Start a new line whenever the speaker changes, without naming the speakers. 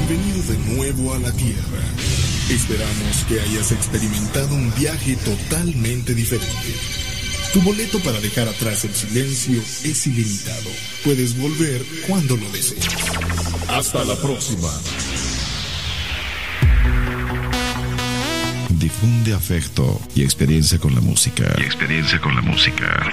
Bienvenido de nuevo a la Tierra. Esperamos que hayas experimentado un viaje totalmente diferente. Tu boleto para dejar atrás el silencio es ilimitado. Puedes volver cuando lo desees. Hasta la próxima.
Difunde afecto y experiencia con la música.